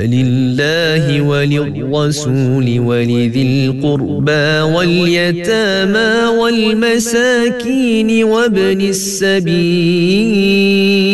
لله وللرسول ولذي القربى واليتامى والمساكين وابن السبيل